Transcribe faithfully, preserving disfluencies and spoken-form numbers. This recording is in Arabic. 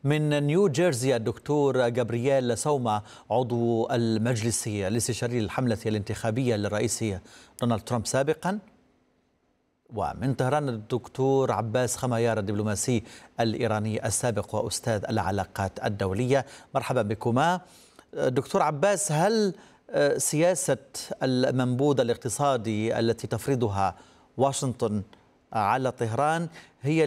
من نيو جيرسي الدكتور جابرييل سوما عضو المجلس الاستشاري للحملة الانتخابية للرئيس دونالد ترامب سابقا. ومن طهران الدكتور عباس خمايار الدبلوماسي الإيراني السابق وأستاذ العلاقات الدولية. مرحبا بكما. دكتور عباس، هل سياسة المنبوذ الاقتصادي التي تفرضها واشنطن على طهران هي